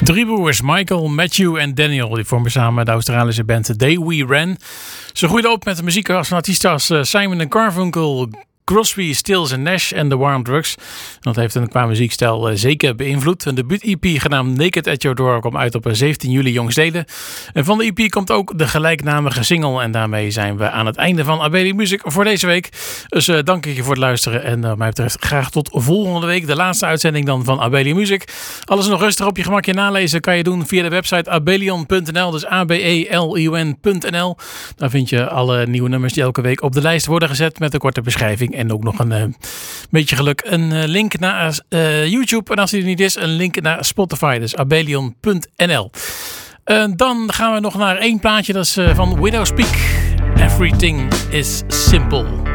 Drie broers, Michael, Matthew en Daniel, die vormen samen de Australische band The Day We Ran. Ze groeiden op met de muziek van artiesten als Simon & Garfunkel, Crosby, Stills en Nash en The War on Drugs. Dat heeft hen qua muziekstijl zeker beïnvloed. Een debuut-EP genaamd Naked at Your Door kwam uit op 17 juli jongstleden. En van de EP komt ook de gelijknamige single. En daarmee zijn we aan het einde van Abeli Music voor deze week. Dus dank ik je voor het luisteren. En wat mij betreft graag tot volgende week. De laatste uitzending dan van Abeli Music. Alles nog rustig op je gemakje nalezen kan je doen via de website abelion.nl. Dus abelion.nl. Daar vind je alle nieuwe nummers die elke week op de lijst worden gezet met een korte beschrijving. En ook nog een beetje geluk een link naar YouTube. En als die er niet is, een link naar Spotify. Dus abelion.nl. Dan gaan we nog naar één plaatje. Dat is van Widow's Peak. Everything is Simple.